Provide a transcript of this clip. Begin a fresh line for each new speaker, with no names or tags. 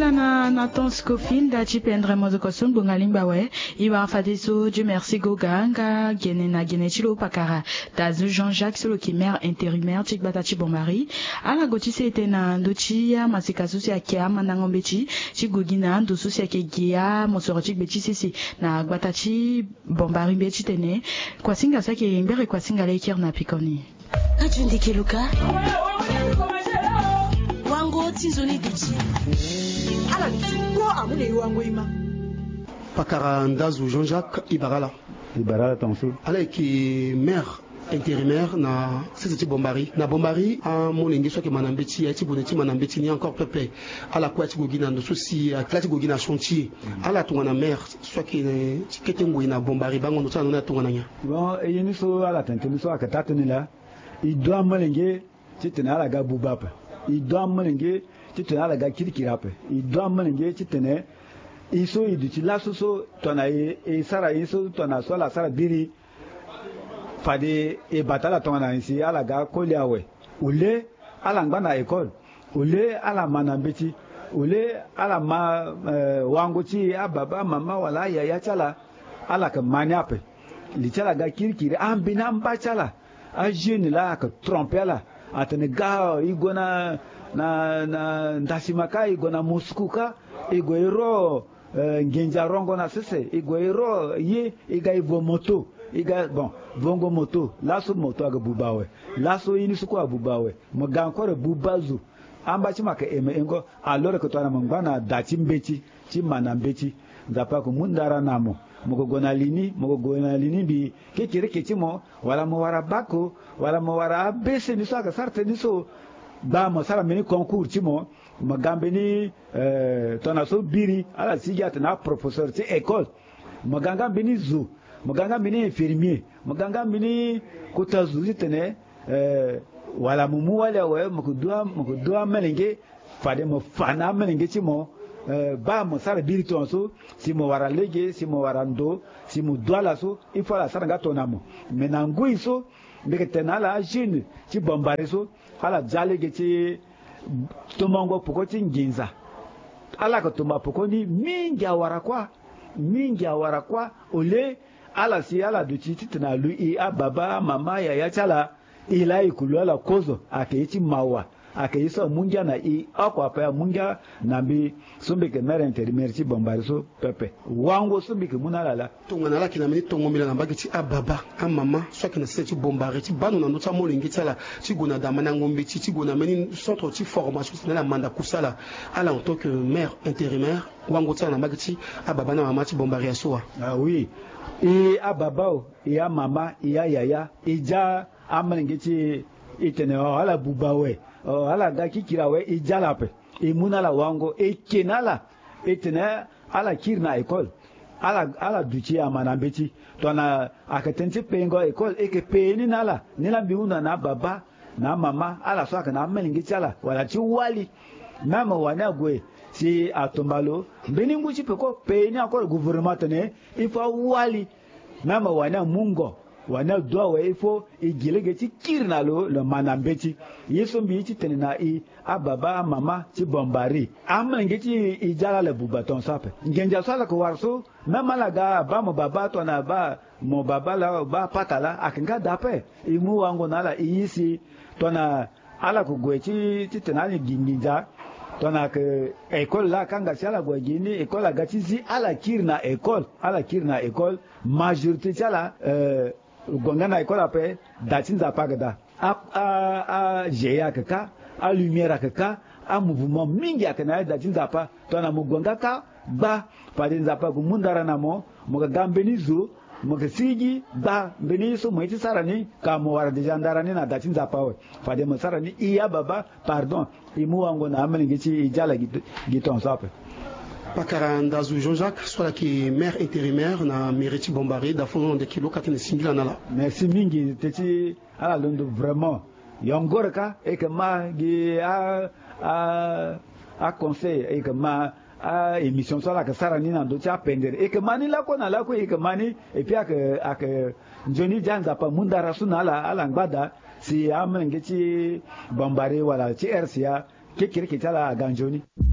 singila na Nathan Scofield da chipendre mozo kosun bungalimba we iwa fadiso Dieu merci goganga gene na gene chilo pakara dazu Jean-Jacques solo qui mère intérimaire chik batachi bomari ala goti sete na ndochi ya masikasu ya kia manangombechi chigugina ndosu ya kegia mosoro chik bechi sisi na batachi bombari bechi tene kwa singa sake mbere kwa singa leker na pikoni
kajundi keluka wango tinzoni dichi ala ko amune wango ima
pakara ndazu Jean-Jacques Ibarala
tonso
ala ki mère intérimaire na sisi bombari na bombari a molingi soki manambeti ya ti boneti manambeti ni encore pepe ala kwa ti gogina ndo sosi a klati gogina chantier ala tunga na mère soki kete ngoi na bombari bango ndo tsana na tunga nya
bon e yini so ala tanteni so akatata ni la i doit molingi ti tena ala ga bubapa i doit molingi ti tena ala ga kirikirape i doit molingi ti tena iso iduti laso so tona e sara iso tona so la sara biri fade e batala tona insi ala ga koliawe ule ala ngana école ule ala manambeti ule ala ma wangoti ababa mama wala yaya chala ala ka maniape li chala ga kirkiri ambina mbachala a jeune la ka tromper la atene ga igona na ndasimaka igona muskuka igoiro ngenja rongo na sese igoiro ye iga ivo moto iga bon vongo moto laso moto aga bubawe laso ini suko abubawe moga encore bubazu amba chima ka engo alors que twana mangwana dati mbeti ti manambeti nzapa ko mundara namo mogo gona lini bi kekere ketimo wala mo wara bako wala mo wara bese ni so aga sarte ni so ba mo sara mini concours timo magambe ni tona so biri ala sigiata na professeur ti école maganga bini zu maganga bini infirmier maganga bini kutazu tene wala mumu wala we mukudua melenge fade mo fana melenge timo ba mo sara biri ton so si mo wara lege si mo wara ndo si mo douala so il faut la sara ngato namo menangu iso mbeke tena la jeune ti bombare so ala jalege ti tumongo pokoti nginza ala ko tumba pokoni mingi awara kwa ole ala si ala duchi titna lui ababa mama ya chala ila ikulu ala kozo akeichi mawa akeiso mungia na akwa pa mungia na bi sumbike mere intérimaire ci bombari so pepe wango sumbike munalala
tongana la kina mini tongomila na bagiti ababa mama soki na seti bombari ci banu na nota molingi chala ci gona da manangombe ci gona meni centre ci formation na la manda kusala ala en tant que mère intérimaire wango tsana na bagiti ababa na mama ci bombari ya soa
ah oui e ababa o e mama e yaya e ja amalingi ci itene ala bubawe ala da kikirawe e jalape e munala wango e kenala etene ala kirna école ala duchi amanambeti tona akatenti pengo école e ke peni nala nila biuna na baba na mama ala so akana melingi chala wala ti wali mama wana gwe si atombalo beni nguchi peko peni akol gouvernement tene il faut wali mama wana mungo wana doa il faut igilege ti kirna le manambeti yeso mbi ti tenena ababa mama ti bombari amangi ti ijala le bubaton sape ngenja sala ko warso mama la ga ba mo baba to na ba mo baba la ba patala akinga dape imu wango nala iyisi to na ala ko gwechi ti tenani ginginja to na ke école la kanga sala go gini école ga ti si ala kirna école majorité chala gongana ikola pe datinza pagada a jeya kaka a lumière kaka a mouvement mingi akana datinza pa to na mugonga ka ba padinza pa kumundara namo moga gambeni zo moga sigi ba beni so moiti sarani ka mo wara de jandarani na datinza pa we fade mo sarani iya baba pardon imu wango na amelingi ci ijala giton sape
pakara ndazu Jean-Jacques soit qui mère intérimaire na mérite bombari da fond de kilo katene singila nala
merci mingi teti ala londo vraiment yongorka e que ma gi a conseil e que ma a émission sur la kasara ni na do tia pender e que mani la ko na la ko e que mani et puis ak Johnny Janza pa mundara sunala ala ngbada si amengeti bombari wala ti RCA ke kirki tala ganjoni